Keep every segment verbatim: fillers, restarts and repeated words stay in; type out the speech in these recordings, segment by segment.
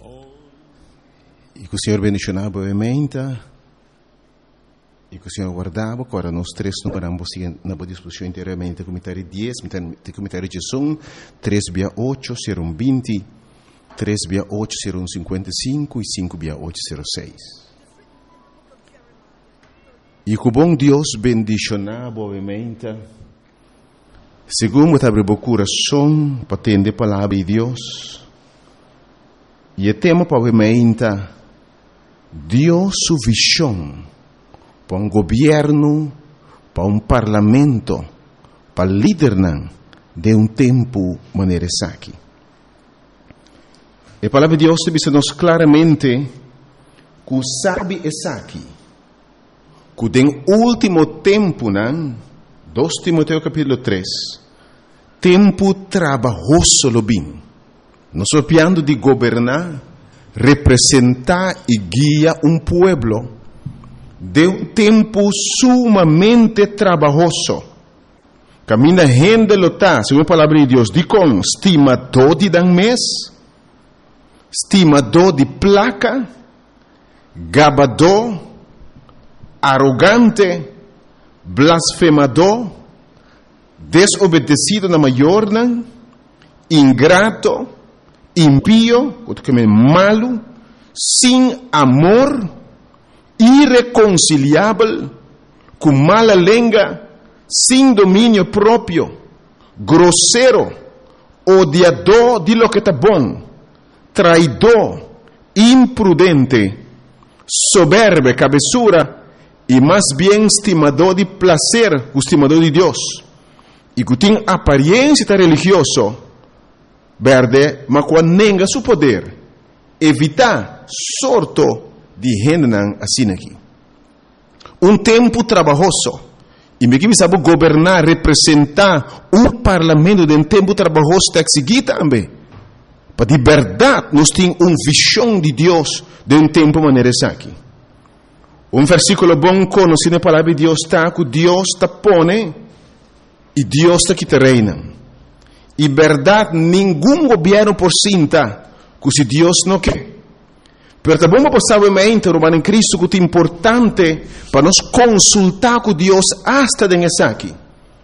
E que o Senhor bendicionava brevemente, e que o Senhor guardava, agora nós três não paramos na boa disposição inteiramente, comentário dez, comentário de som, três via oito, serão vinte, três via oito, serão cinquenta e cinco, e cinco via oito, serão seis. E que o bom Deus bendicionava brevemente, segundo abre o coração, para atender a palavra de Deus, e o tema brevemente, Deus sua visão para um governo, para um parlamento, para liderar de um tempo maneira aqui. A palavra de Deus diz-nos claramente que sabe essa aqui, que no último tempo, dois Timoteo capítulo três, tempo trabalhoso lo bem. Nós estamos falando de governar, representar e guiar um pueblo de um tempo sumamente trabalhoso. Camina gente lota, segundo a palavra de Deus, de com estimador de dan mês, estimador de placa, gabador, arrogante, blasfemador, desobedecido na maior, ingrato, impío, malo, sem amor, irreconciliável, com mala língua, sem domínio próprio, grosseiro, odiador de lo que está bom, traidor, imprudente, soberbo, cabeçura, e mais bem estimador de prazer, estimador de Deus, e que tem aparência religiosa, verde, mas quando nega seu poder, evitar sorto de gente assim aqui. Um tempo trabalhoso, e me que sabe governar, representar um parlamento de um tempo trabalhoso tem que seguir também. Para de verdade, nós temos uma visão de Deus de um tempo maneira aqui. Um versículo bom conhecido na palavra de Deus está que Deus está pone e Deus está que te reina. E verdade, nenhum governo por cinta, que se Deus não quer. Pero tá bom para passar o mente, Romano em Cristo, que é importante para nós consultar com Deus hasta nessa aqui.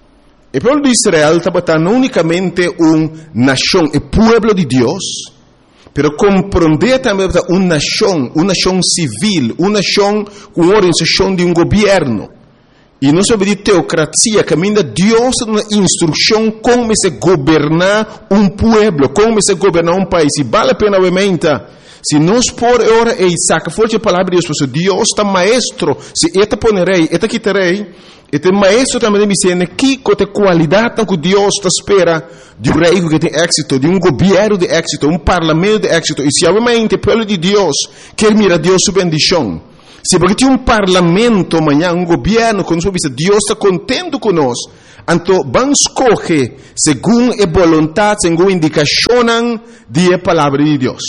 O povo de Israel está não unicamente uma nação, o povo de Deus, pero compreender também uma nação, uma nação civil, uma nação com organização de um governo. E não sobre de teocracia, caminha Deus uma instrução como se governar um povo, como se governar um país. E vale a pena obviamente, se nós por hora e saca forte a palavra de Deus, porque Deus está maestro, se eta ponerei, eta quitarei, este maestro também me ensina que com a qualidade que Deus está espera de um rei que tem êxito, de um governo de êxito, um parlamento de êxito. E se obviamente o povo de Deus quer mirar Deus sua bendição, se porque tem um parlamento amanhã, um governo, quando Deus está contente conosco, então vamos escolher segundo a vontade, segundo a indicação da palavra de Deus.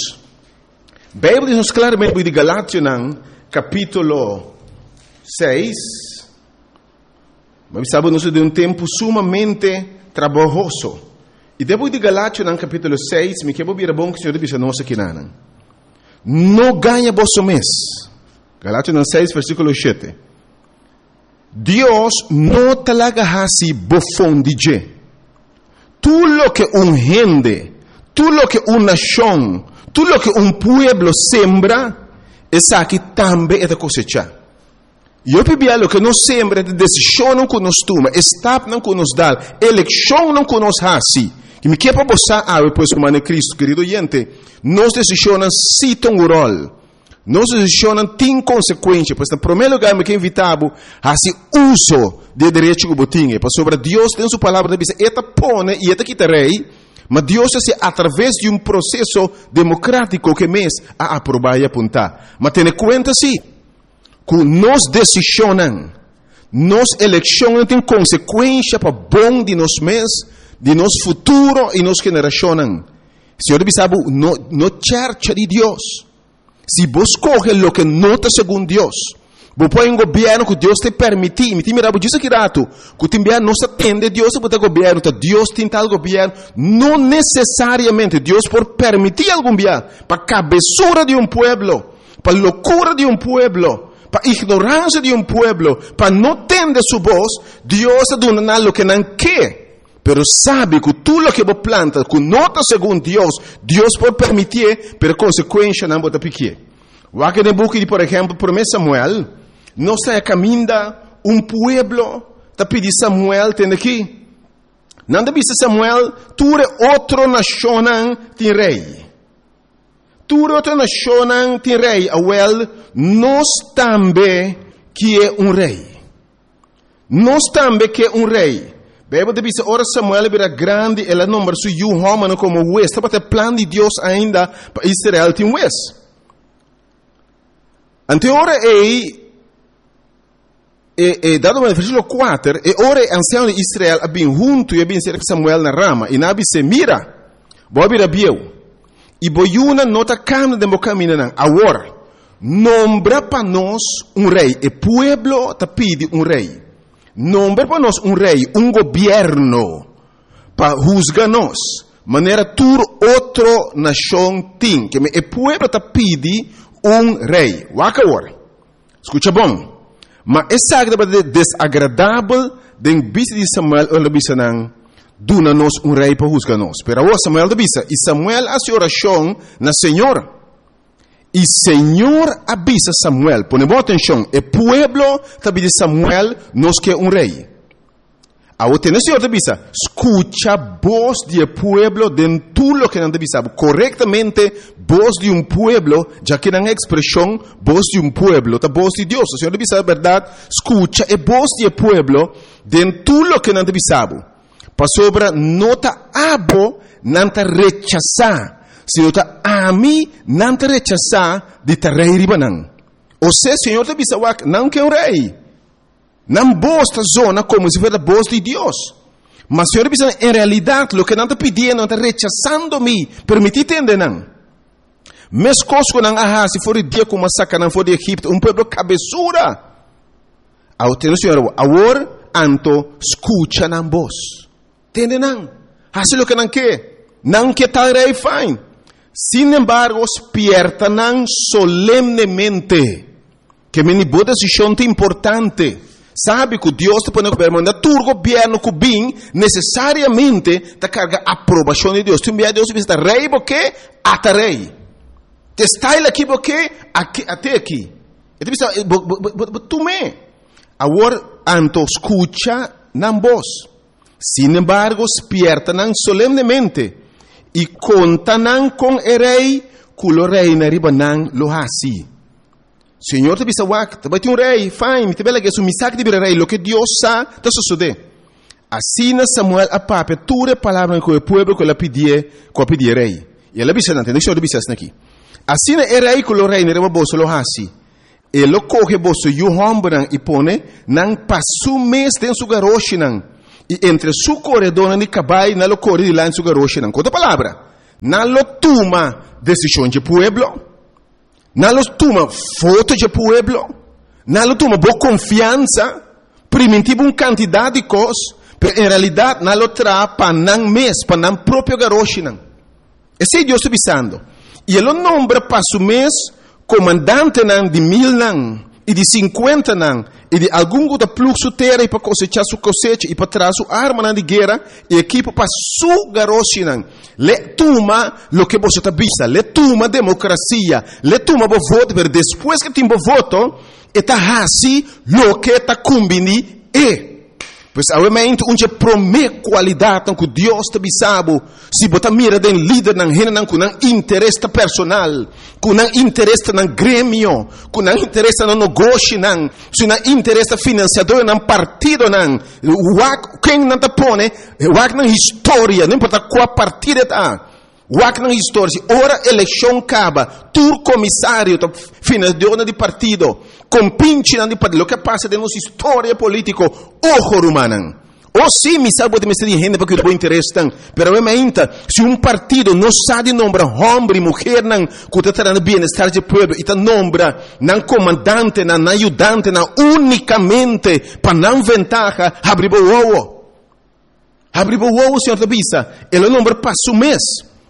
A Bíblia diz claramente de Galátias, capítulo seis, mas sabemos de um tempo sumamente trabalhoso. E depois de Galátias, capítulo seis, me quero vir a bom que o Senhor diz a nós aqui, não ganha vosso mês. Galátias seis, versículo sete. Deus não talaga hasi bofão de je. Tudo lo que um gente, tudo lo que uma nação, tudo lo que um pueblo sembra, essa aqui também é da cosecha. E eu pedi lo que nós sembra, de decisão não que nos toma, estado não que nos dá, eleição não que nos hasi. Que me quer para você, ah, depois como Cristo, querido gente, nós decisões se tem um rol. Nós decisões têm consequência, pois, no primeiro lugar, me quer invitar a se uso de direito que botinha, para sobre Deus tem sua palavra, diz, eta pone e eta quitarei, mas Deus é através de um processo democrático que mês a aprovar e apontar. Mas tenha conta sim, que nós decisões, nós eleições têm consequência para bom de nós mesmos, de nosso futuro e nossa geração. Senhor, sabe, no, no church de Deus. Se vos coge lo que não está segundo Deus, Você põe um governo que Deus te permite. Me te mira, você que rato. Que o governo não se atende a Deus para o governo. Deus tem tal governo. Não necessariamente Deus por permitir algum governo. Para a cabeçura de um pueblo. Para a loucura de um pueblo. Para a ignorância de um pueblo. Para não tender sua voz. Deus está dando algo que não quer. Pero sabe que tudo o que você planta, que nota segundo Deus, Deus pode permitir, pero consequência não pode pequer. O que no book de, por exemplo, primeiro Samuel, não está caminhando um pueblo, está pedindo Samuel, tem aqui. Não está pedindo Samuel, tu é outra nação, tem rei. Tu é outra nação, tem rei. Well, nós também que é um rei. Nós também que é um rei. Bebe de bisa ora Samuel era grande, ela número su yu homem como west, para ter plano de Deus ainda para Israel tem west. Ante ora é e e dado no versículo quatro, e ora ancião de Israel abin junto e abin cerca Samuel na rama, e nabi se mira, bobi rabieu. E boiuna nota cam de mocamina nan. Agora, nombra para nós um rei, e pueblo te pide um rei. Nombra para nós um rei, um governo, para juzgar-nos. Maneira tur outra nação tem, que o povo está pedindo um rei. Waka agora. Escuta bom. Mas é sagrado desagradável de vista de Samuel, ou de vista não, duna-nos um rei para juzgar-nos. Pero agora Samuel de vista, e Samuel hace oração na Senhor. E Senhor avisa Samuel, põe boa atenção, o pueblo também de Samuel nos quer um rei. Ao ter o Senhor avisa, escucha a voz do pueblo de tudo o que não avisa, corretamente voz de um pueblo, já que não é expressão voz de um pueblo, a voz de Deus. O Senhor avisa a verdade, escucha a voz do pueblo de tudo o que não avisa. Para sobre nota abo, não te rechazar. Se eu está a mim, não te rechazar de te rei ribanang. Ou seja, o Senhor te avisa, não quer um rei. Não bosta zona como se fosse a voz de Deus. Mas o Senhor avisa, em realidade, o que não te pedindo, não te rechazando-me, permitir entender não. Mes coisas que não há, se for o dia como massacre, não for de Egipto, um povo cabeçura. Ao ter o Senhor, agora, anto, escucha na voz. Entende não? Hace o que não quer. Não quer tal rei, fine. Sin embargo, despiertan solemnemente que me boa decisão é importante. Sabe que Deus te põe no governo, mas tu governo que bem necessariamente te carga a aprovação de Deus. Tu envia Deus e diz, rei, porque até rei. Te está aqui, porque até aqui. E tu diz, tu me. Agora, anto escucha na voz. Sin embargo, despiertan solemnemente. E contanan com o rei, culo rei na ribanan lo hasi. Senhor te bisa wak, te vai ter um rei, fine, te bela que su misak de rei, lo que Deus sa, te sucede. Assim na Samuel a pape, ture palavra com o povo que ela pedia, que pedia rei. E ela bisa nante, deixa eu bisa aqui. Assim na o rei culo rei na riba bolso lo hasi. E lo coge bolso yu hombran e pone, nang pasu mes den su garoshinan. E entre su corredor e cabai, na lo corre de lá em su garoche, não. Outra palavra, na lo toma decisão de pueblo, na lo toma foto de pueblo, na lo toma boa confiança, primitivo um quantidade de coisas, mas em realidade na lo tra para não mês, para não próprio garoche, não. Esse é Deus avisando. E ele nombra para su mês comandante não de mil não. E de cinquenta não, e de algum outro fluxo terra para cosechar sua cosecha e para trazer sua arma de guerra e equipo para sua garoche não. Le toma lo que você está vista, le toma democracia, le toma o voto, mas depois que tem o voto, está assim lo que está combini e. Pois obviamente onde promete qualidade que Deus te bisabo, se botar mira den líder não rena não com interesse personal, com interesse no grêmio, com interesse no negócio não, se não interesse financiador não partido não, quem não te põe, o na história, não importa qual partido está. Wak na história, ora eleição acaba, tu comissário, financiador de partido, compinche de partido, o que passa de nossa história política, ojo rumanan, Ou sim, me sabe pode me ser gente porque eu interesse tan, pero realmente, se um partido não sabe nombrar homem e mulher não, que está trazendo bem-estar do povo, e está nombra não comandante, não ajudante, não unicamente para não ventaja, abre o ovo. Abre o ovo, senhor Tabisa, ele nombra para o mês.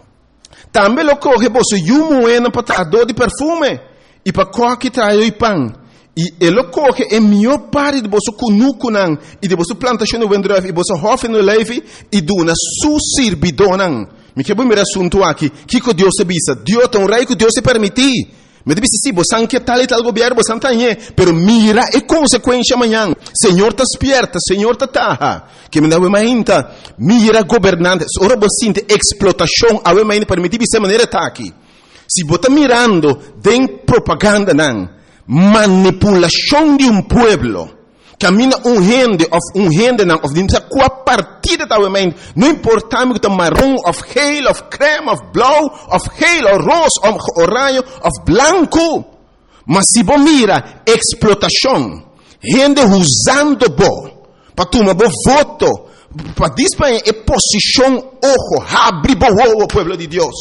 Também lo corre você e um moeda para trazer de perfume e para qualquer trazer de pão. E ele corre é melhor parte de você cunucunan e de você plantação no vendrove e você hofe no leve e duna su sirbidonan. Me que bom me assunto aqui. Que que Deus se bisa? Deus tão rei que Deus se permitir. Me disse sim, você não quer tal e tal governo, você não tem, pero mira é consequência amanhã. Senhor tá despierta, Senhor tá taha. Que me dá uma ainda. Mira governante, ora você sente explotação, a uma ainda permitir de maneira tá aqui. Se você mirando tem propaganda não. Manipulação de um pueblo. Camina um gente, of um gente não, of dimsa qua partida da mente. Não importa me que tá marrom, of geel, of creme, of blau, of geel, of rosa, of orange, of blanco. Mas se você mira explotação, gente usando bo, para tomar bo voto, para disparar é posição, ojo, abre bo o pueblo de Deus.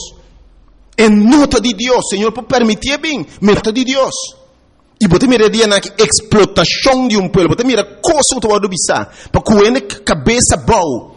É nota de Deus, Senhor, por permitir bem, nota de Deus. E você mira dia na explotação de um povo, você mira coisa que você bisa, para coene cabeça boa,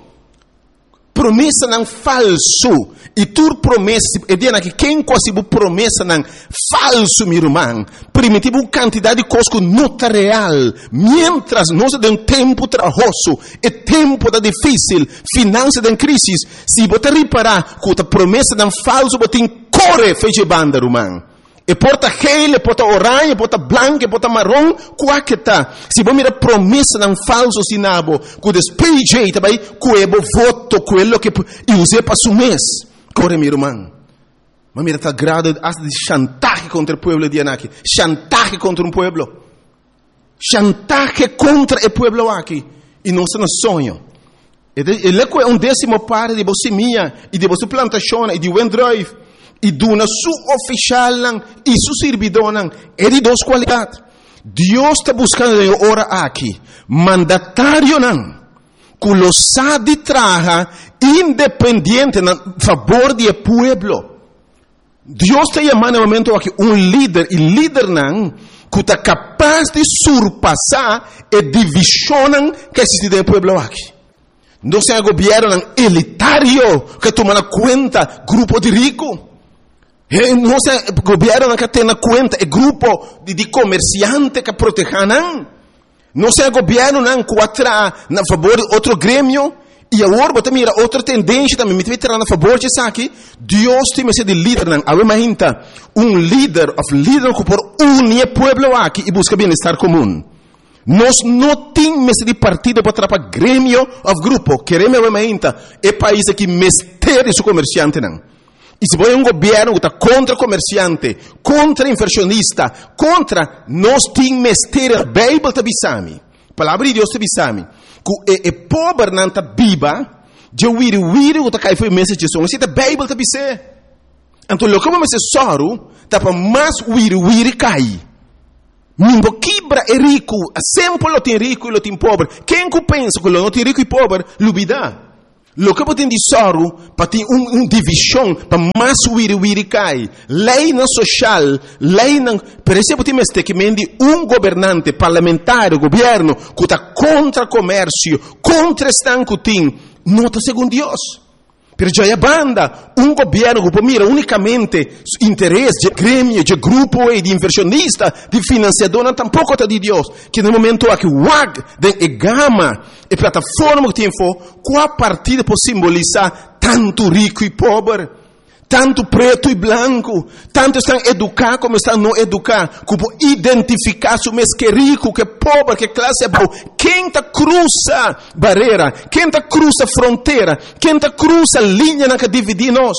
promessa não falso, e tu promessa, e dia na que quem quase promessa não falso, meu irmão, primitivo uma quantidade de coisas que não está real, mientras nós de um tempo trabalhoso, e tempo da difícil, finança da crise, se você reparar que a promessa não falso, você corre, feche banda, irmão. E porta gel, e porta orange, e porta branco, e porta marrom, qualquer tá. Se você mirar promessa não falso sinabo, que despeje, também, que é voto, que é o que eu usei para o mês. Corre, meu irmão. Mas mira, está grado de chantagem contra o povo de Anaki. Chantagem contra um povo. Chantagem contra o povo aqui. E não se nos sonho. Ele é um décimo parte de você minha, e de você plantação, e de Wendrive. E duna su oficial e su servidor é de duas qualidades. Deus está buscando ora aqui mandatário não, que lo sabe traga independente a favor do povo. Deus está chamando no momento aqui um líder e líder não que está capaz de surpassar a divisão que existe no povo aqui. Não é um governo elitário que toma na conta grupo de ricos. Não é o governo que tem na conta é grupo de, de comerciantes que protegem. Não é o governo que atrai a favor de outro grêmio. E agora você mira outra tendência também. Me vai a favor de isso aqui. Deus tem que ser de líder. Imagina um líder, um líder que por unir o povo aqui e busca bem-estar comum. Nós não temos de partido para atrapalhar grêmio ou grupo. Queremos, imagina, é país que mestre seu comerciante não. E se você é um governo que está contra comerciante, contra inversionista, contra, nós temos mestre, a Bíblia está bisami. A palavra de Deus está bisami. Que é pobre não está biba, de wiri wiri que está caindo foi mensagem, se a Bíblia está bisé. Então, o que você soro, está para mais wiri wiri cai. Mimbo quebra é rico, sempre lo tem rico e lo tem pobre. Quem que pensa que lo não tem rico e pobre, lubida. Lo que tem de soro, para ter uma um divisão, para mais wiri wiri cai. Lei não social, lei não... Por exemplo, tem este que mende um governante parlamentar, governo, que está contra comércio, contra estanco tem, não está segundo Deus. Per gioia banda, un governo che mira unicamente interesse de grêmio, de grupo e de inversionista, de financiador, não tampouco está de Deus. Que no momento aqui, o W A G, de gama e plataforma que tem for, qual partida pode simbolizar tanto rico e pobre, tanto preto e branco, tanto estão educados como estão não educados, que pode identificar se o mês que é rico, que é pobre, que classe é boa. Quem está cruza barreira, quem está cruza fronteira, quem está cruza linha na que divide nós.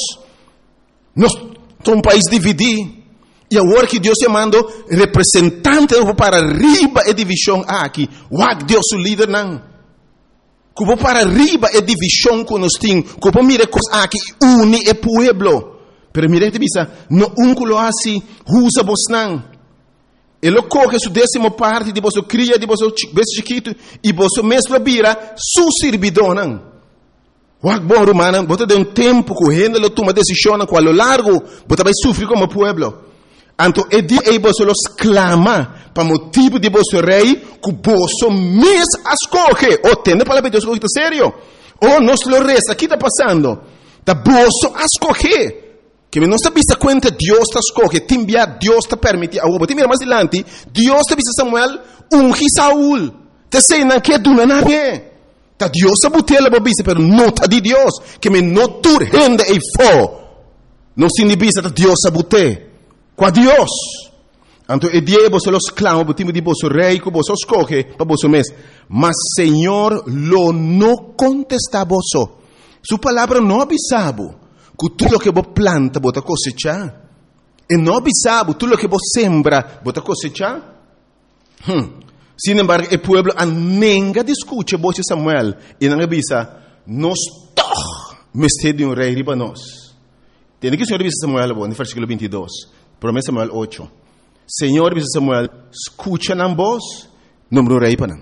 Nós somos um país dividido. E agora que Deus mandou representante para arriba a divisão aqui. O A G Deus o líder não. Que vou para arriba a divisão que nós temos. Que vou mirar coisas aqui une o povo. Pero mire que bisa, no um que lo assim, usa vos não. Ele coge sua décima parte de você cria, de você beijo chiquito, e você mesmo vira su servidor, não? O bom romano, você tem um tempo correndo, ele toma decisão com o largo, você vai sofrer como povo. Então, é dia que você los clama, para motivo de você rei, que você mesmo escolhe. Ou tem a palavra de Deus, que sério? Ou nós lo resta, aqui está passando. Da você escolhe. Que não está vista conta, Deus está escolhe, te envia, Deus te permite. Agora, te mira mais adiante, Deus te vista Samuel, ungi Saúl. Te sei, não quer do nada. Ta Deus sabe la babisa, pero não ta de Deus, que me não tur rende e fo. Não se nibisa ta Deus sabe com Deus. Então, e dia você los clama, o time de você rei, que você escolhe para você mesmo. Mas Senhor lo não contesta você. Sua palavra não avisava que tudo que você planta, você cosecha. E não avisava tudo que você sembra, você cosecha. Hum. Sin embargo, o pueblo anenga discute voz de Samuel e não avisa, nós toch mestre de um rei riba nós. Tem que o Senhor avisa Samuel, no versículo vinte e dois, promessa Samuel oito. Senhor avisa Samuel, escucha na voz, número rei para não.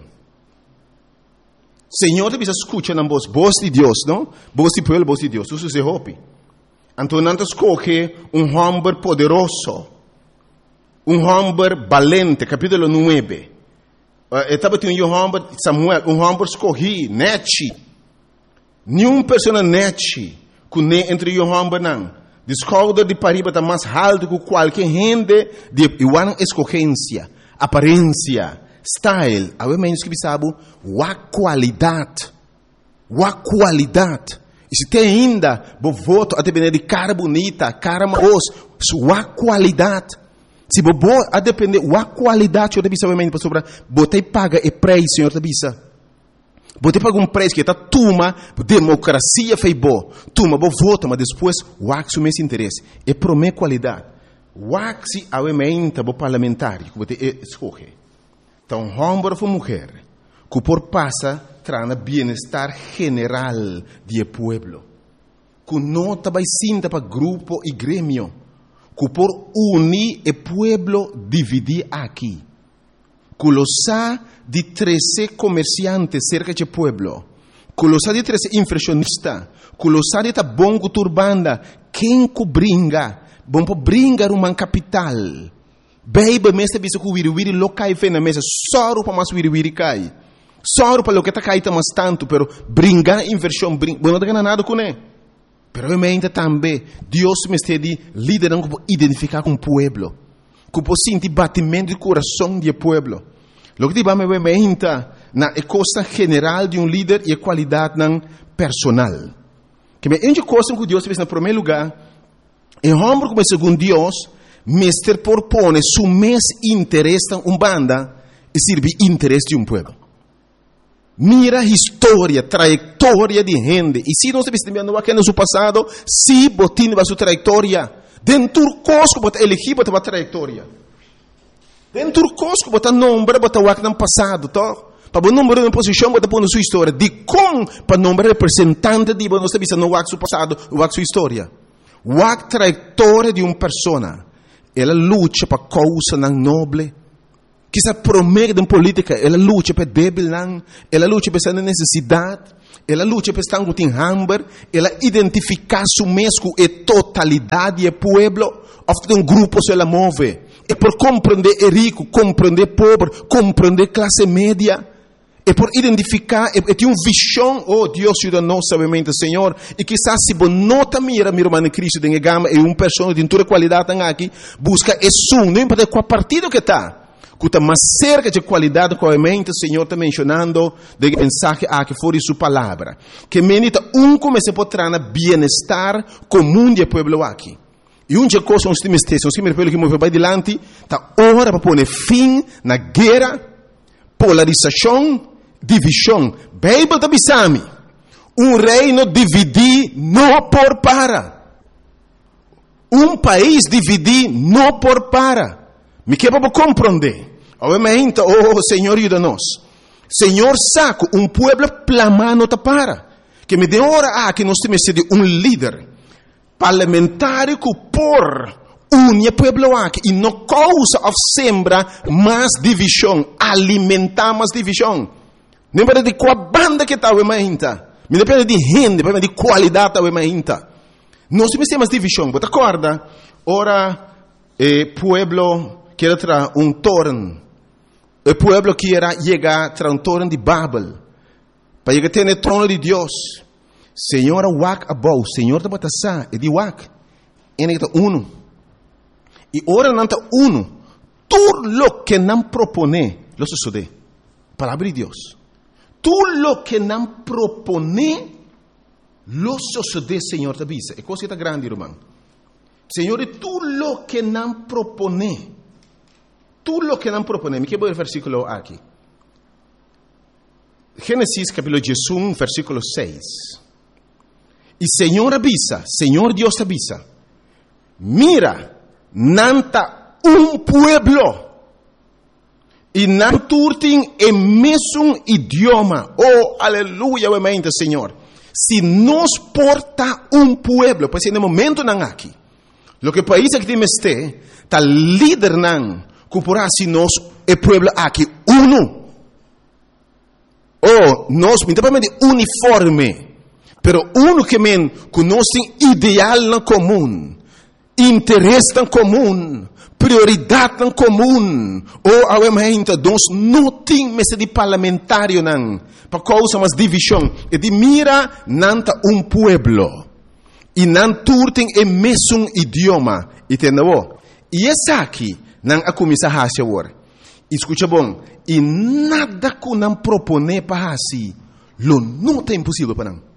Senhor avisa, escucha na voz, voz de Deus, não? Voz de pueblo, voz de Deus, isso se hope. Então, não escolhe um homem poderoso, um homem valente, capítulo nove. Estava tendo um homem, Samuel, um homem escolhi, nete. Nenhuma pessoa nete, que nem entre um homem não. Descobre de pariba está mais alto que qualquer gente de igual escolhência, aparência, style. A menos que sabe, a qualidade, a qualidade. E se tem ainda, o voto a depender de cara bonita, cara maus, sua qualidade. Se você a depender da qualidade da bisa, sobre você paga o preço, Senhor da bisa. Você paga um preço que está tuma democracia fez bom, tuma bo voto, mas depois o axo mesmo interesse. É para minha qualidade. O axo aumenta bo parlamentar que você escolhe. Então, homem ou mulher, que por passa trana bem-estar general do povo, que não vai sinta para grupo e grêmio. Que por unir o pueblo dividir aqui. Que los ha de treze comerciantes cerca do pueblo. Que los ha de treze inflacionistas. Que los ha de ta bongo turbanda. Quem que bringa? Bom para bringar uma capital. Baby, mesta bisa que wiri wiri lo cai fe na mesa. Soro para mais wiri wiri cai. Soro para lo que ta cai ta mais tanto. Pero bringar inversão. Bring... Bueno, não tem nada com ele. Pero realmente também, Deus me está liderando para identificar com o povo. Que para sentir batimento de coração do povo. O que vamos ver na coisa general de um líder e a qualidade personal. Que é uma coisa que Deus fez no primeiro lugar. E homem como segundo Deus, mestre propõe seu mês interesse em uma banda e serve interesse de um povo. Mira a história, trajetória de gente. E se nós estamos vendo aqui no seu passado, se botin a sua trajetória, dentro do cosco, bota elegir, bota a trajetória. Dentro do cosco, bota nome, bota o que no passado, tá? Para o número de posição, bota a sua história. De com, para o nome representante de nós estamos vendo o seu passado, o sua história. A trajetória de uma pessoa, ela luta para causa não nobre. Que se promete em política, ela luta para débil, ela luta para essa necessidade, ela luta para estar com hambre, ela identifica su mesmo e totalidade do povo, ofta um grupo se ela move, e por compreender é rico, compreender pobre, compreender classe média, e por identificar, e, e tem uma visão, oh Deus ajuda nós, sabemente, Senhor, e quizás se você não mira, meu irmão Cristo, de gama, e uma pessoa de toda qualidade aqui, busca esse um, não importa qual partido que está, que está mais cerca de qualidade que o Senhor está mencionando de mensagem a que for sua palavra. Que menita um como se pode trazer bem-estar comum do povo aqui. E uma coisa nós temos que nós temos que mover para adiante, está hora para pôr fim na guerra, polarização, divisão. Bíblia da Bisami. Um reino dividir não por para. Um país dividir não por para. Me quer para compreender. Obviamente, oh Senhor, ajuda-nos. Senhor, saco um pueblo plamando ta para. Que me dê hora a que nós temos de um líder parlamentar que por une o pueblo aqui e não causa of sembra mais divisão, alimentar mais divisão. Não depende de qual banda que está o emainta. Não depende de gente, depende de qualidade da emainta. Não se pensa mais divisão. Você acorda? Ora, o pueblo quer trazer um torno. O pueblo quer chegar a trazer um torno de Babel. Para chegar a ter o trono de Deus. Senhor, wak abou. Senhor, está batasa. E de wak. Ele está uno. E ora não está uno. Tudo lo que não propone, lo sucede. Palavra de Deus. Tudo lo que não propone, lo sucede, Senhor, te avisa. É coisa grande, irmão. Senhor, tudo lo que não propone, tudo lo que não propone. Me quero ver o versículo aqui. Gênesis capítulo um, versículo seis. E Senhor avisa, Senhor Deus avisa. Mira, nanta um pueblo. E não turtem o mesmo idioma. Oh, aleluia, mente, Senhor. Se nos porta um pueblo, pois no momento não aqui. Lo que o país que temos este, está líder não, cupurá se nós, o pueblo aqui, uno. Oh, nós, principalmente uniforme. Pero uno que men, conhece ideal na comum, interesse na comum, prioridade em comum. Ou ao momento, nós não temos de parlamentário não, para causa mais divisão. E de mira, nanta um pueblo. E não turtem o mesmo idioma. Entendeu? E essa aqui, não a começar a fazer agora. Escuta bom. E nada que não propone para assim, lo não é impossível para não.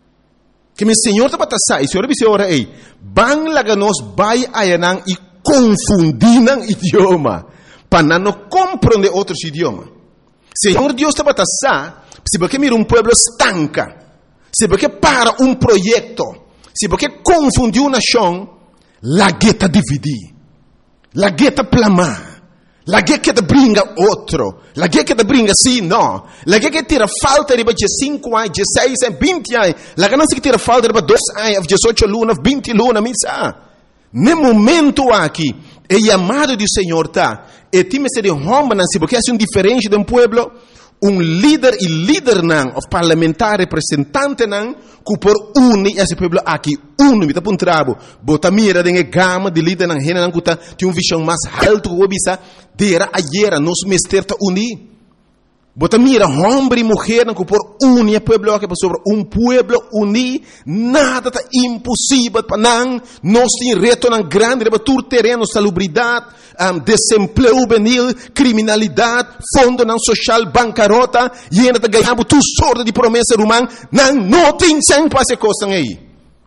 Que meu Senhor está batendo, e o Senhor disse ora ei, bang laga nos vai ayanang e confundir o idioma, para não compreender outros idiomas. Senhor Deus está batendo, se porque mira um pueblo estanca, se porque para um projeto, se porque confundiu uma nação, la gueta dividir, la gueta plamar. La guerra que te brinca outro. La guerra que te brinca sim, não. La guerra que tira falta de cinco anos, dezesseis anos, vinte anos. La guerra que tira falta de dois anos, dezoito lunas, vinte lunas, misa. No momento aqui, o chamado do Senhor está. E time se de homem, se porque é um diferente de um pueblo, um líder e líder não, o parlamentar representante não, que por unir esse pueblo aqui, unir, está por um trabo, bota mira de gama de líder não, rena não, que tem uma visão mais alta, que o bisa, dera ayer, nos mester ta unir. Bota mira, homem e mulher não, que por unir o pueblo aqui, sobre um pueblo unir, nada está impossível para não, nós temos reto não grande, para todo terreno, salubridade, um, desemprego juvenil, criminalidade, fundo não social, bancarrota, e ainda está ganhando tudo sorte de promessa humana, não, não tem sempre essa coisa aí.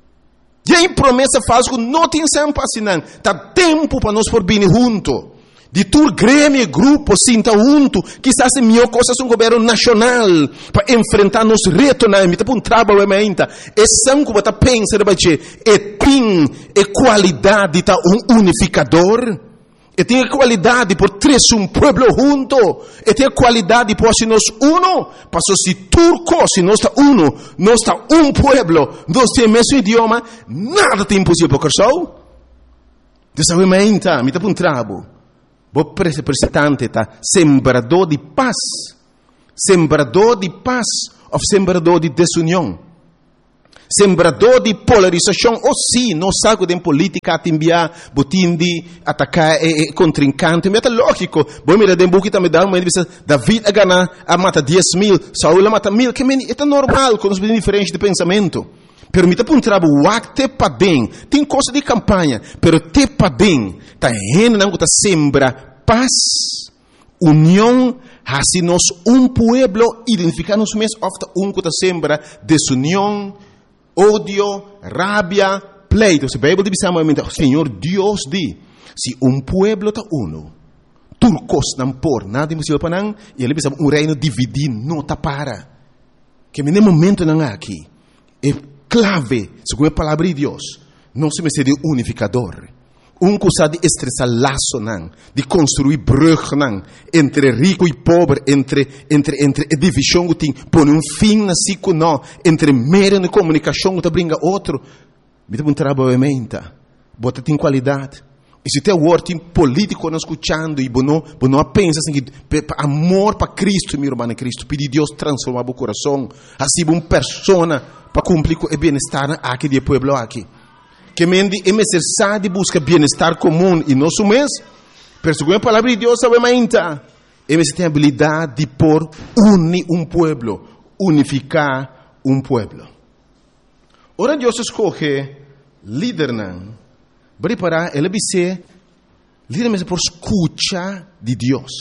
E aí promessa falsa, não tem sempre assim, não. Está tempo para nós por vir junto. De todo grêmio e grupo, sinta junto, quizás a melhor coisa é um governo nacional, para enfrentar nos retos, não, me está um trabalho, ainda. É sangue que está pensando, é tem a qualidade de um unificador. E tem a qualidade por três um pueblo junto. E tem a qualidade por se nós uno. Passou se turco, se nós está uno, nós está um pueblo, nós temos o mesmo idioma, nada tem impossível para o coração. Dessa vez, me está um trabalho. O representante está sembrador de paz. Sembrador de paz ou sembrador de desunião. Sembrador de polarização, ou sim, não sabe de política a enviar, botim de atacar e, e contrincante, mas é lógico. Bom, mira, de um que também dá, mas David a ganhar, a mata dez mil, Saúl a mata mil, que é normal, com os diferentes de pensamento. Pero me tá um trabalho, o te pa bem, tem coisa de campanha, pero te pa bem, tá rena não tá sembra paz, união, assim nós um pueblo identificar-nos mesmo, ofta um que tá sembra desunião, ódio, rabia, pleito. Se a Bíblia diz amamente, Senhor Deus diz, se um pueblo está uno, turcos não por nada impossível para não, e ele diz um reino dividido não está para. Que no momento não há aqui, é clave, segundo a palavra de Deus, não se me de unificador. Um que sabe de estressar laço não, de construir brug não, entre rico e pobre, entre entre entre a divisão que tem, pôr um fim na ciclo não, entre meio de comunicação que brinca outro, me dá um trabalho em mente, bota tem qualidade. E se tem word político não escutando e não não pensa assim que amor para Cristo, meu irmão, Cristo, pedir Deus transformar o coração, assim uma pessoa para cumprir com o bem-estar aqui do povo aqui. Que mendi é necessário buscar bem-estar comum e nosso mês. Pero segundo a palavra de Deus, sabe ainda, é necessário a habilidade de por unir um povo, unificar um povo. Ora Deus escolhe líder não. Preparar, ele vai ser líder mesmo por escuta de Deus.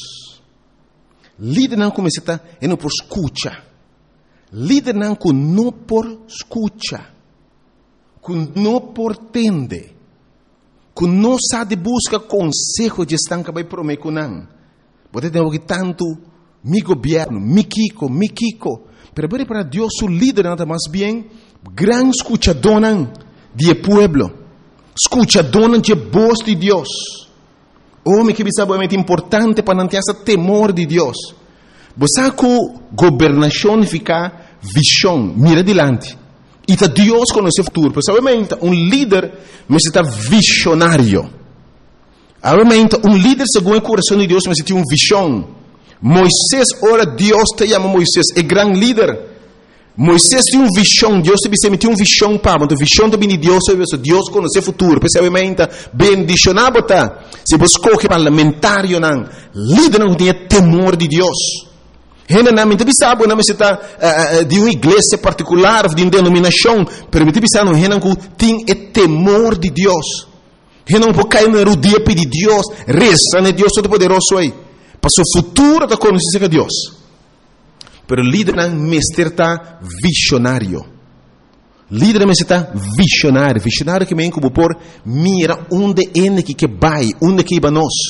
Líder não começa a é não por escuta. Líder não com não por escuta. Com não por tende. Com não sabe busca conselho de estar que vai prometer com não. Pode ter que tanto mi governo, mi Kiko, mi Kiko. Pero para Deus o líder nada mais bem gran escuchador de pueblo. Escucha, dona de voz de Deus. Homem que é muito importante para não ter esse temor de Deus. Você que governação fica visão, mira adiante. E tá Deus conhece o futuro. Pessoalmente, um líder necessita visionário. Obviamente, um líder segundo o coração de Deus necessita uma visão. Moisés, ora Deus te chama Moisés, é grande líder. Moisés tinha uma visão, Deus te disse, tinha uma visão para, mas a visão também de Deus, Deus conhece o futuro, percebamente, bendicionado, tá? Se você escolhe parlamentário, não, líder não tem temor de Deus. Ainda não, me sabe, não está de uma igreja particular, de uma denominação, mas me sabe, não tem temor de Deus. Não pode cair no dia pedir Deus, reza, né, Deus todo-poderoso aí, para o futuro da conhecer de Deus. Pero líder não mestre está visionário. Líder não está visionário. Visionário que vem como por mira onde é que vai, onde que vai nós.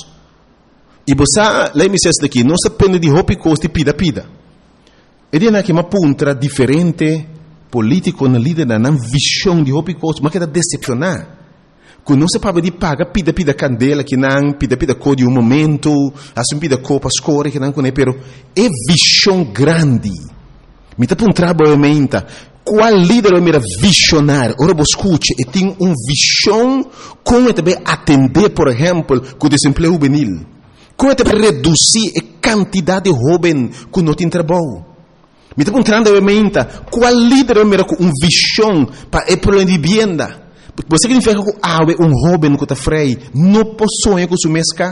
E você, lá me diz daqui, não se depende de roupa e costa e pida, pida. Ele é que uma puntra diferente, político, na líder não visão de roupa e costa, mas que está decepcionar. Quando não se pode de paga, pida, pida candela, que não, pida, pida cor de um momento, assim pida cor para escolher, que não conhece, pero é visão grande. Me está para um trabalho, qual líder é mira visionário? Ora, você escute, e tem uma visão como também atender, por exemplo, com o desemprego juvenil. Como também reduzir a quantidade de jovens que não tem trabalho. Me está para um trabalho, qual líder é mira com uma visão para o problema de vivienda? Você significa que há um jovem que está freio, não possui com sua mescas.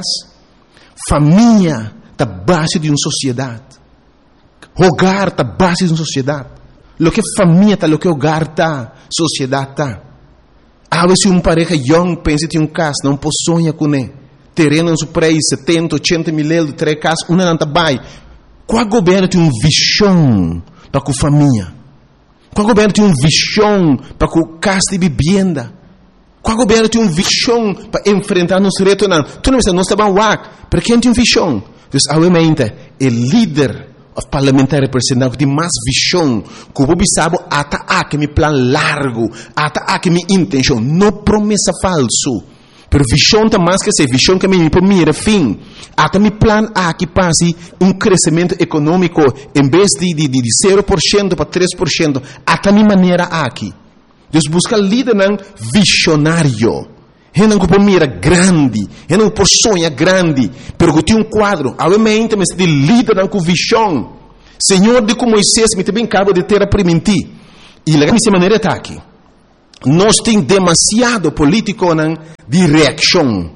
Família está base de uma sociedade. Hogar está base de uma sociedade. Lo que família está, lo que hogar está, sociedade está. Há vezes uma pareja young pensa que um caso não possui com ele. Terreno no seu preço, setenta, oitenta mil euros, três casas, uma não está bem. Qual governo tem uma visão para a família? Qual governo tem uma visão para a casa de vivenda? Qual governo tem uma visão para enfrentar nos retos? Não, tu não estás bem lá, porque quem tem uma visão? Então, obviamente, o líder parlamentar representante tem mais visão, que o sabe até aqui meu plano largo, até aqui minha intenção, não promessa falso. Pero visão está mais que essa visão que me mira fim. Até meu plano aqui passe um crescimento econômico em vez de, de, de zero por cento para três por cento, até minha maneira aqui. Deus busca líder não visionário. Ele não pode mira grande, ele não pode sonhar grande, pero que tem um quadro. Obviamente, mas de líder não com visão. Senhor, de como Moisés me também acaba de ter a permitir. E a minha maneira está aqui. Nós temos demasiado político não, de reação.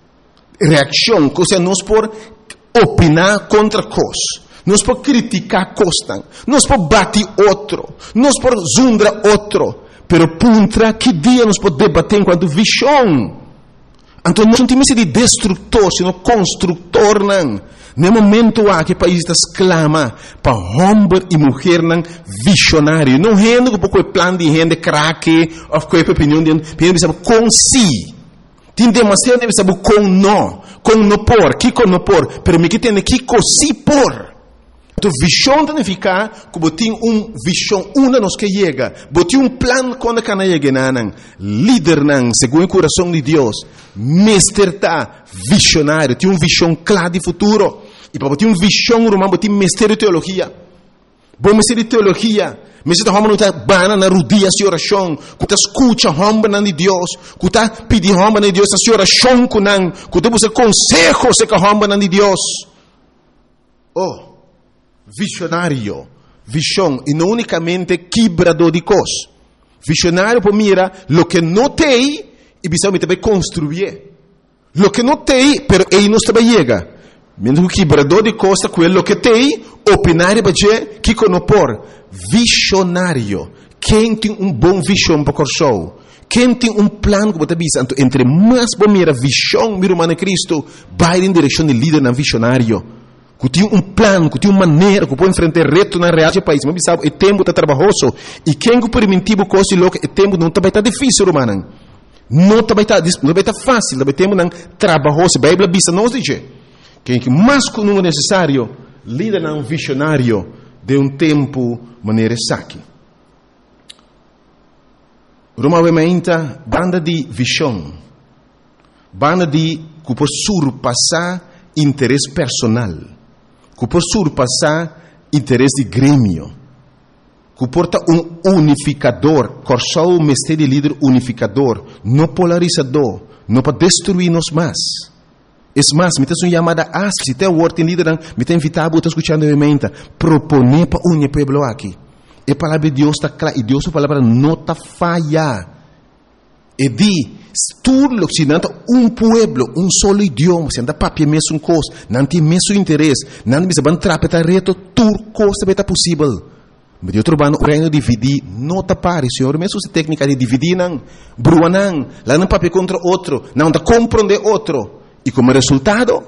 Reação, ou seja, nós por opinar contra coisas. Nós por criticar coisas. Nós por bater outro. Nós por zundar outro. Pero puntra, que dia nós podemos debater enquanto visão? Então, nós não temos de destrutor, sino construtor, não. No momento há que o país está exclama para homem e mulher não visionário. Não é que pouco plano de gente craque, ou qualquer opinião de gente, sabe com si. Tem demasiado de saber com não, com não por, que com não por, pero me que tem que com si por. Então, visão significa que você tem uma visão, uma nos que chega, você tem um plano quando que não chega, não. Líder, não, segundo o coração de Deus, mestre está visionário, tem uma visão clara de futuro. E para você ter uma visão, irmão, você tem mestre de teologia. Bom mestre de teologia, Mas se homem não está bana na rodia de oração, que está escuta homem de Deus, que está pedindo homem de Deus a oração com não, que está buscando consejo se que homem de Deus. Oh, visionário, visão, e não unicamente quebrador de coisas. Visionário para mira lo que não tem e precisa também construir. Lo que não tem, pero ele não está chega. Mentre que quebrador de costa, quello que tem, opinare baje, que conopor, visionário. Quem tem um bom visão para o show? Quem tem um plano que você bisa, entre mais bom mira visão, mira humana Cristo, vai em direção de líder na visionário. Que tem um plano, que tem uma maneira, que pode enfrentar reto na real do país. Mas sabe, o tempo está trabalhoso. E quem que permitivo coisa louca, o tempo não está está difícil, humana. Não está não está fácil, o tempo não trabalhoso. A Bíblia bisa nos diz. Quem que mais que não é necessário, líder não visionário de um tempo maneira saque. Normalmente, banda de visão, banda de que por surpassar interesse personal, que por surpassar interesse de grêmio, que porta um unificador, corsou o mestre de líder unificador, não polarizador, não para destruir-nos mais. É mais, me tem uma chamada a se tem o word em líder, me tem invitado a escutar a emenda, proponer para o povo aqui. E a palavra de Deus está clara, e Deus a palavra não está falha. E di, tudo o que não um povo, um solo idioma, se anda papel mesmo coisa, não tem mesmo interesse, não tem mesmo trapetar reto, tudo coisa é possível. Mas eu trabalho no reino de dividir, não está pare, senhor, mesmo se técnica de dividir, não, brua não, lá não papel contra outro, não está compreender outro. E como resultado,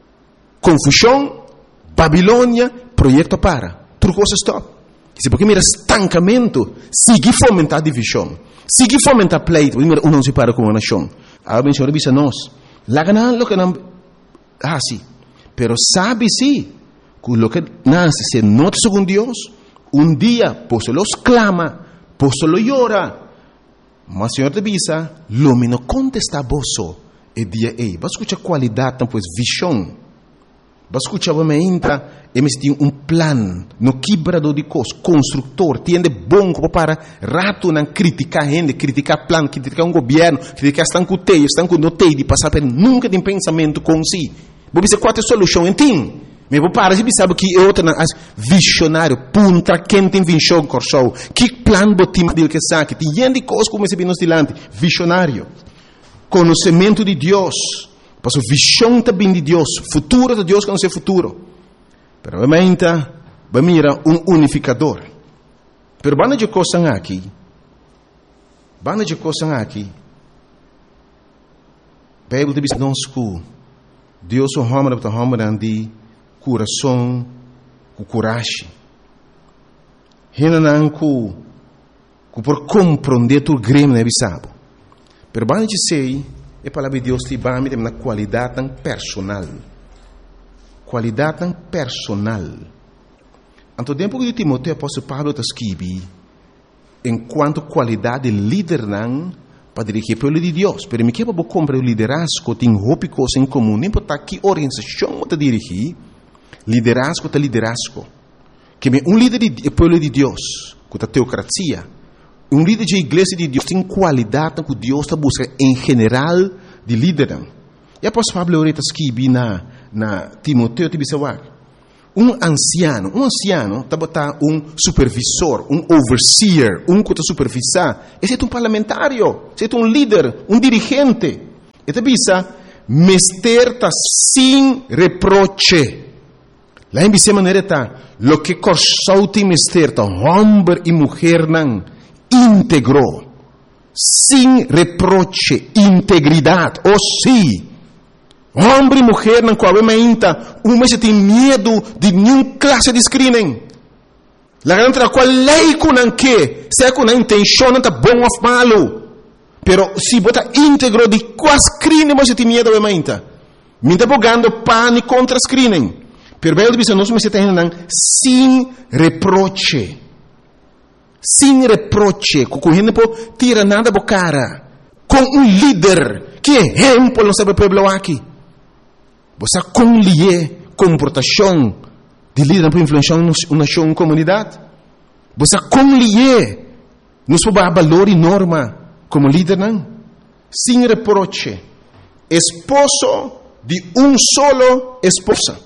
confusão, Babilônia, projeto para. Tudo coisa stop. Isso porque mira estancamento, sigue fomentar divisão, sigue fomentar pleito, mira um não se para com uma nação. A bem senhor bisa nós, lá ganan lo que não, ah sim, pero sabe sim, que lo que nasce se nota segundo Deus, um dia, por los clama, por lo llora, mas senhor te bisa, lo me no contesta boso. E dia ei, vai escutar qualidade, então, pois, visão. Vai escutar, vai entra, e me tem um plano, no quebrador de coisas, construtor, tiende bom para rato não criticar gente, criticar plano, criticar um governo, criticar estão com teio, estão com notei de passar por nunca tem pensamento com si. Vou dizer qual é a solução, entende? Mas vou parar, você sabe que é outra, visionário, punta, quem tem visão, corsou, que plano botim dele que sabe, tem gente de coisas como esse nos dilante, visionário. Conhecimento de Deus, para a visão também de Deus, futuro de Deus que não é futuro. Pero realmente, vai mirar um unificador. Pero banda de coisas aqui, banda de coisas aqui, a Bíblia diz que Deus é o homem para o homem de coração, com coragem. Renan que por compreender o grêmio, né, sabe? Pero banda de sei, a palavra de Deus te vai me na qualidade tão personal. Qualidade tão personal. Anto tempo que Timoteo apóstolo Pablo está escrevendo, enquanto qualidade de líder não para dirigir o povo de Deus. Pero me quer para comprar o liderazgo, tem roupa coisa em comum, nem para que organização está dirigir, liderazgo está liderazgo. Que um líder do povo de Deus, com a teocracia, um líder de igreja de Deus tem qualidade que Deus está buscando em geral de líder. E após Pablo está escrevendo na, na Timoteo, um anciano, um anciano está botar um supervisor, um overseer, um que está supervisar. Esse é um parlamentário, esse é um líder, um dirigente. E está bisa, mester está sem reproche. Lá em Bíblia maneira está, lo que corsou tem mester está, homem e mulher não, íntegro, sem reproche, integridade, ou sim, homem e mulher não qual é ainda, um mês tem medo de nenhuma classe de screening. La grande qual lei com não que, se com a intenção não está bom ou malo, pero se bota íntegro de qual screening você tem medo é ainda, me está bogando pânico contra screening, pero bem diz nós me tem não sem reproche. Sem reproche, com o não tira nada da cara, com um líder que exemplo não sabe o povo aqui. Você colhe comportação de líder para influenciar uma nação, uma comunidade. Você com lhe, nos pode valor e norma como líder, não? Sem reproche. Esposo de um solo esposa.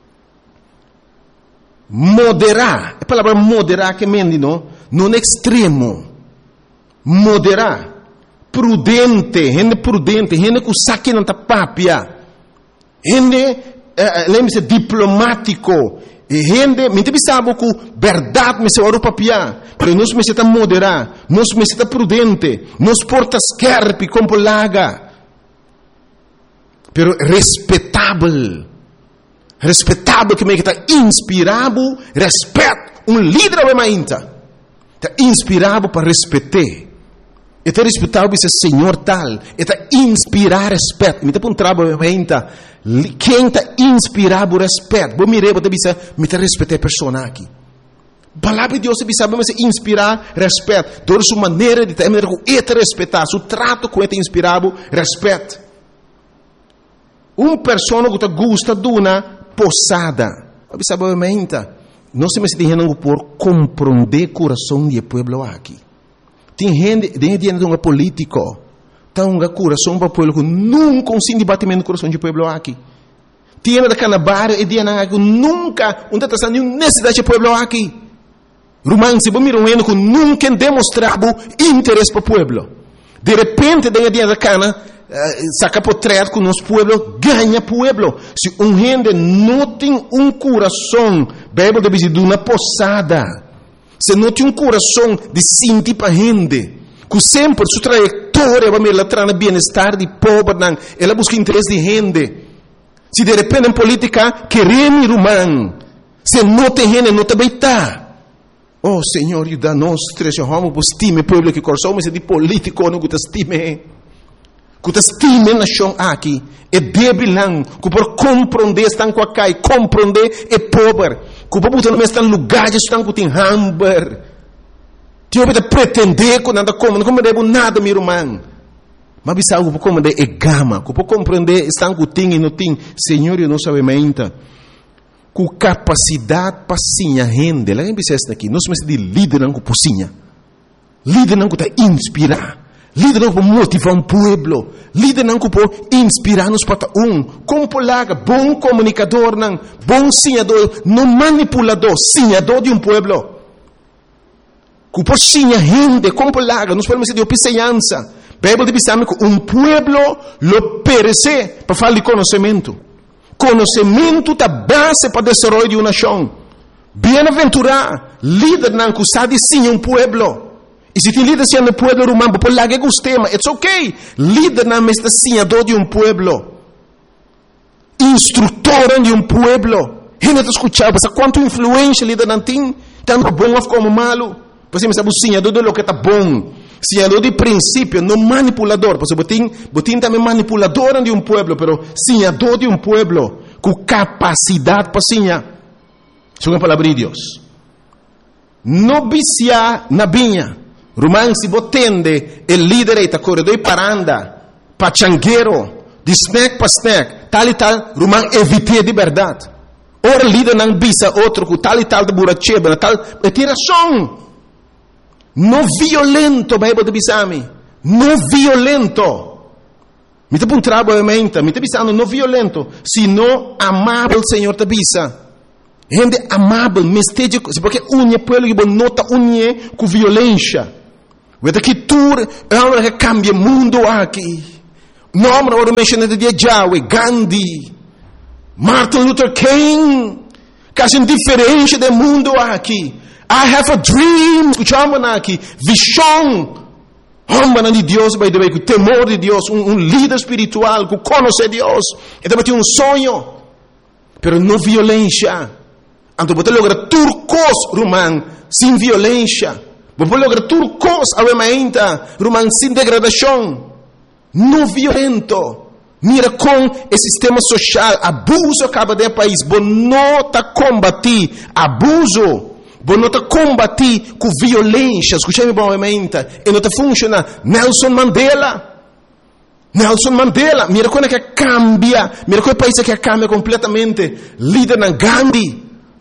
Moderar. A palavra moderar que mendi, não? Não extremo. Moderar. Prudente. Gente prudente. Gente que saque na tapapia. Gente, uh, lembre-se, diplomático. Gente, me sabe que verdade me se ora papia. Pero nós me está moderar. Nós me está prudente. Nós porta scarpi com polaga. Pero respeitável. Respeitável que me está inspirado, respeito. Um líder é mais inta. Está inspirado para respeitar. Está respeitável esse Senhor tal. Está inspirar respeito. Me está um trabalho é mais inta. Quem está inspirado respeito. Vou mirar, vou te dizer, me está respeitar a pessoa aqui. Palavra de Deus se sabe mas inspirar respeito. Toda sua maneira de ter, é respeitar. Seu trato com ele inspirado respeito. Uma pessoa que gosta de uma posada. Obviamente, não se me está por compreender o coração do povo aqui. Tem gente, tem gente um político, tem um coração para o povo que nunca consegue debatimento do coração do povo aqui. Tem da canabar e tem que nunca, não está nenhuma necessidade do povo aqui. Romano, se você mirar um que nunca demonstrava interesse para o povo. De repente, tem gente da cana, Uh, saca portreto com nosso povo, ganha povo. Se um gente não tem um coração, Bíblia deve dizer de uma posada. Se não tem um coração de sentir para gente, que sempre sua trajetória vai me levar no bem-estar de povo, ela busca interesse de gente. Se de repente em política queremos romano, se não tem gente, não também está. Oh Senhor, ajuda-nos, três homens, para estimar o povo que coração, mas é de político, não que estima. Que estima na nação aqui é débil não, que por compreender estão com a cai, compreender é pobre, que por botar no mesmo lugar estão com tem hamburger, que eu vou pretender que nada como, não compreendo nada meu irmão, mas bisa algo por compreender é gama, que por compreender estão com tem e não tem, Senhor eu não sabe ainda, com capacidade para sinha rende, lá em Bicesta aqui, nós somos de líder não com pocinha, líder não que está inspirar. Líder não pode motivar um povo. Líder não pode inspirar-nos para um. Como polaga, bom comunicador, não, bom sinhador, não manipulador, sinhador de um povo. Que pode sinhar gente, como polaga, nós podemos dizer de opiceança. Bíblia diz que um povo lo perece para falar de conhecimento. Conhecimento é a base para o desenvolvimento de uma nação. Bem-aventurado, líder não que sabe sim um povo. E se tem líder sendo povo romano, por lá que gostei, mas it's okay. Líder não é senhador de um povo. Instrutor de um povo. Ele está escutando, mas quanto influência líder não tem, tanto bom como malo. Por exemplo, sabe o senhador de lo que está bom. Senhador de princípio, não manipulador. Porque botin, botin também manipulador de um povo, mas senhador de um povo, com capacidade para senhar. Isso é a palavra de Deus. Não vicia na vinha. Romano se botende el líder está corredor paranda, pachangueiro, de snack para snack, tal e tal, Romano evite de verdade. Ora líder não bisa outro, com tal e tal de buracheba, tal, é tiração. Não violento, Bíblia de bisami. Não violento. Me te puntrabo a mente, me te bisando não violento, sino amável, Senhor te bisa. Gente amável, mesteja, porque unha pueblo que nota unha com violência. Vede que tu é uma que cambia o mundo aqui. Nome agora mencionado de Yahweh, Gandhi, Martin Luther King, quase indiferente do mundo aqui. I have a dream, escutamos aqui, visão. Homem de Deus, by the way, com temor de Deus, um, um líder espiritual, que conhece Deus, e também tem um sonho, pero não violência. Então, você logra turcos, romano, sem violência. Você logra turcos, ainda, romano, sem degradação. Não violento. Mira com o sistema social, abuso acaba de país. Você não está combatir abuso. Você não está combatir com violência. Escutei-me bem, e não está funcionando. Nelson Mandela. Nelson Mandela. Mira como é que cambia. Mira como é o país que cambia completamente. Líder na Gandhi.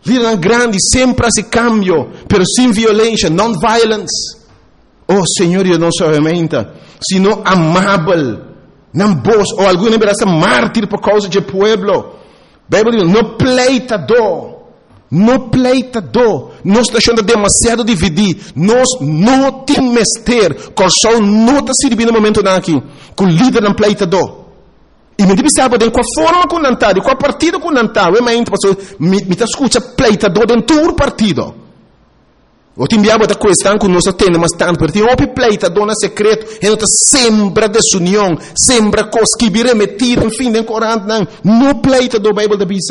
Líder grande, sempre esse cambio, pero sem violência, non-violence. Oh, Senhor, eu não somente, sino amável, não vos, ou alguma vez mártir por causa do povo. Bíblia diz, não pleitador, não pleitador, nós estamos deixando demasiado dividir, nós não temos mestre, que o sol não está servindo no momento aqui, que o líder não pleitador. E me diz, sabe, de qual forma que não está, de qual partido que não está, eu me me escuta pleitador de todo partido. Eu te enviava da questão que nós temos, mas tanto, porque tem pleitador no secreto, e não sembra desunião, sembra coisas que virem metidas, enfim, de Corão, não, não pleitador, a Bíblia diz.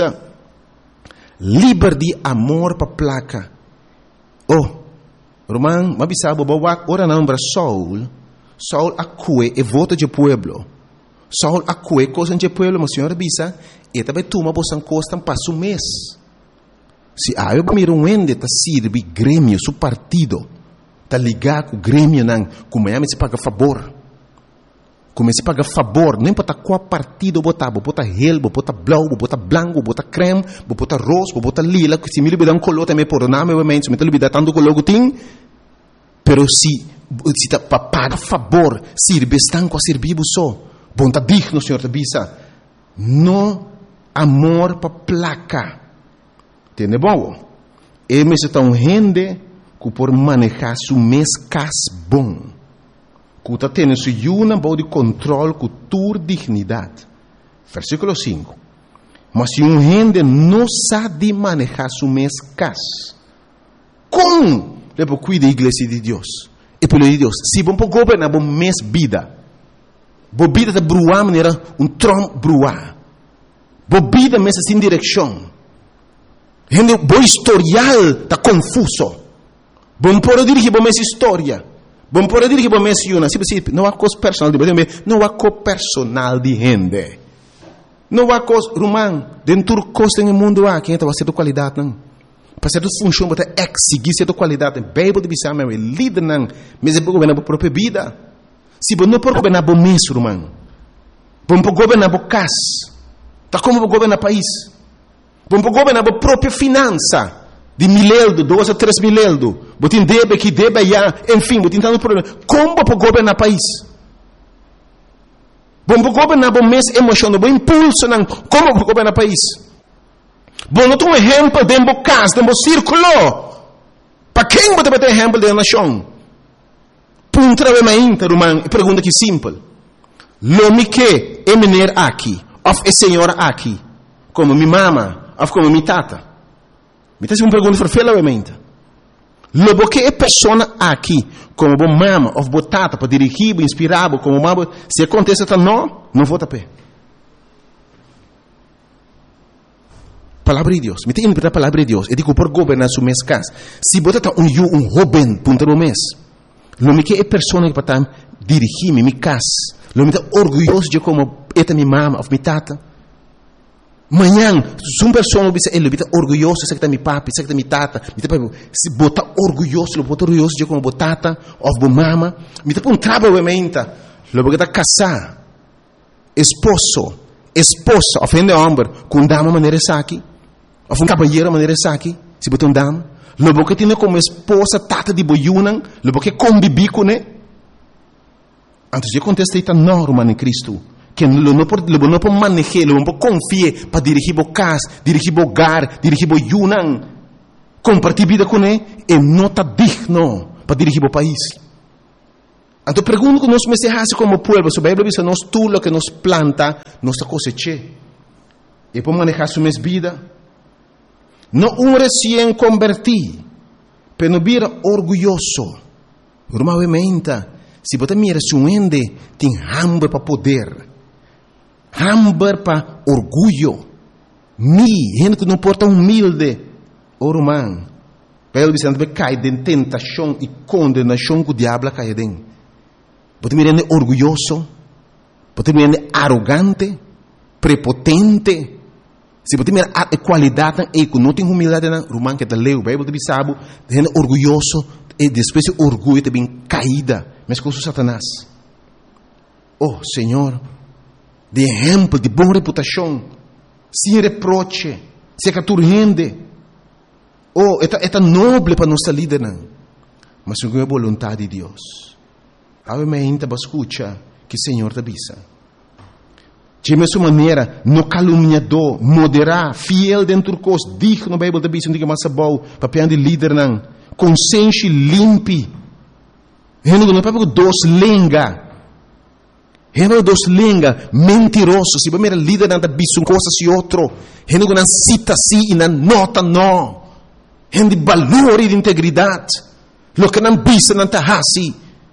Liberdade, amor para placa. Oh, Romão, mas sabe, ora não, para Saul, Saul acue e vota de pueblo. Saul acue coisa de pueblo, mas senhora bisa, e também toma bosan costa passa um mês. Se ah, eu miro um ende tá sirve grêmio, su partido, tá ligado com o grêmio não, como é se paga favor. Como se paga favor, não importa qual partido botar, botar hel, botar blau, botar branco, botar creme, botar rosa, botar lila, que se me libera um color também por nome, obviamente, se me libera tanto color que tem, pero se se tá para pagar favor, sirve estão com servir só. Bom, tá digno, Senhor, tá bisa. No amor para placa. Entende bom? Ele me está um rende que por manejar su mês cas bom. Que está tendo su yuna bom de controle com tua dignidade. Versículo cinco. Mas se um rende não sabe manejar su mês cas, como ele pode cuidar da igreja de Deus? E pelo de Deus, se bom para governar bom mês vida. Bobida de bruar maneira um trom bruar. Bobida mesmo sem direção. Gente, bom historial está confuso. Bom por dirigir bom mesmo história. Bom por dirigir bom mesmo uma. Não há coisa personal de gente. Não há coisa personal de gente. Não há coisa romano. Dentro do coisa no mundo há quem está fazendo qualidade não. Para ser função para exigir certa qualidade. Bíblia de bisama é líder não. Mas é para governar a própria vida. Se você não pode governar o mês, irmão, você pode governar o cas, tá como você governar o país, você pode governar a própria finança, de mileldo, dois a três mileldo, você tem débito que débito já, enfim, você tem tanto problema. Como você pode governar o país? Você pode governar o mês emocional, o impulso, não. Como você pode governar o país? Você não tem um exemplo dentro do cas, dentro do círculo. Para quem você vai ter exemplo da nação? Puntualmente, irmão, pergunta que simples. Lo me que é menino aqui, ou é senhora aqui, como minha mama, ou como minha tata. Me está uma pergunta ferfelamente. Lo que é pessoa aqui, como minha mama, ou minha tata, para dirigir, inspirar, como mama, se acontece então não, não vou tapar. Palavra de Deus. Me tem que a palavra de Deus. Eu digo por governar su mês casa. Se você está um um jovem, punta no mês. Lo que é pessoa que para dirigir minha casa. Lo que está orgulhoso de como esta minha mama ou minha tata. Manhã, se uma pessoa diz, ele está orgulhoso de que minha papi, de que minha tata. Se botar orgulhoso, botar orgulhoso de como minha tata ou minha mama. Me está um trabalho obviamente. Lo que está casar, esposo, esposa, ofende homem, com dama maneira aqui, ou um cabalheiro maneira aqui, se botar um dama. Lo que tem como esposa tata de boiunan, lo que convivi com ele. Antes de contestar esta norma em Cristo, que lo não pode, lo não pode manejar, lo não pode confiar para dirigir o casa, dirigir o hogar, dirigir o yunan, compartilhar vida com ele, e não está digno para dirigir o país. Então pergunto que nós me se como povo, se a Bíblia diz, nós tudo que nos planta, nós cosecha. E para manejar sua vida. Não um recém convertido, mas não vira orgulhoso. Normalmente, se você mira se um ende, tem hambre para poder, hambre para orgulho. Mi, gente que não porta humilde, o romano, pelo Vicente vai cair de tentação e condenação que o diabo cai dentro. Você mira orgulhoso, você mira arrogante, prepotente. Se você mirar a qualidade e que não tem humildade na romano que está leu, Bíblia de sabe, gente orgulhoso e depois o orgulho também caída, mas com o Satanás. Oh, Senhor, de exemplo de boa reputação, sem reproche, sem que tu rende, Oh, esta, esta noble para nossa líder, não. Mas segundo a vontade de Deus. Obviamente, para escutar que o Senhor te avisa. De mesma maneira, no caluniador, moderar, fiel dentro do curso, digno no Bíblia te avisa, não diga mais bom, papel de líder, não. Consciência limpe. Não é para dois lenga. Não é dois lenga, mentiroso. Se você é líder, não te avisa uma coisa se outro. Não é cita si e não nota não. Não de valor e de integridade. Lo que não bisa não te hasi.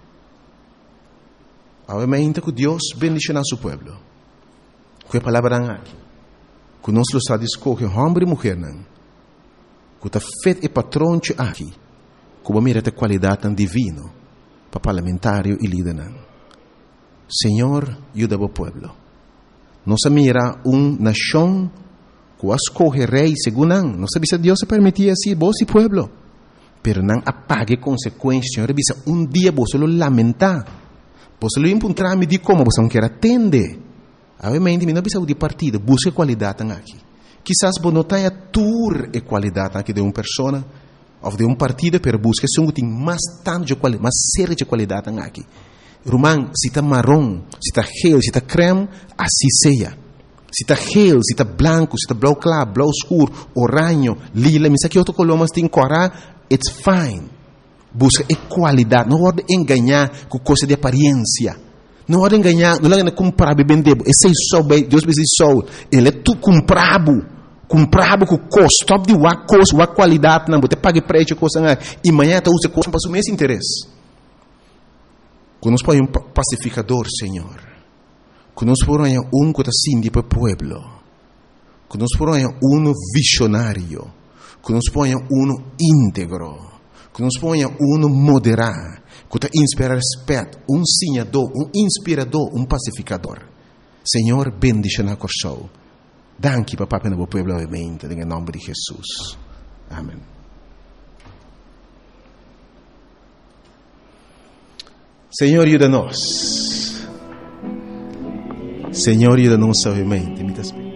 Obviamente que Deus bendice a seu povo. Que a palavra aqui. Que nós lo está escolher homem e mulher não. Que está feito e patrão aqui. Que mira a qualidade tão divino para parlamentário e líder não. Senhor, ajuda o povo. Nós mira uma nação que escolhe rei segundo não. Não sabe se Deus se permitia assim, vos e povo. Pero não apague consequências. Senhor, bisa um dia você lo lamentar. Você lo encontrar me de como você não quer atender. Obviamente, não precisa de partido, busca qualidade aqui. Quizás você não tenha tour e qualidade aqui de uma pessoa ou de um partido, mas busca se tem mais tanto de qualidade, mais séria de qualidade aqui. Romão, se está marrom, se está gel, se está creme, assim seja. Se está gel, se está branco, se está blau claro, blau escuro, oranho, lila, mas aqui outro color, mas tem corar, it's fine. Busca e qualidade, não pode enganar com coisa de aparência. Não pode enganar, não pode comprar e vender. Esse é só, Deus me diz só. Ele é tu comprado. Comprado com custo. Top de uma coisa, uma qualidade. Não, você paga preço, coisa. E amanhã você usa coisa para o mesmo interesse. Quando nós põe um pacificador, Senhor. Quando nós põe um que está assim para o povo. Quando nós põe um visionário. Quando nós põe um íntegro. Quando nós põe um moderar. Que inspira respeito, um sinhador, um inspirador, um pacificador. Senhor, bendice na corção. Danke, papá, para o povo, obviamente, em nome de Jesus. Amém. Senhor, ajuda-nos. Senhor, ajuda-nos, obviamente.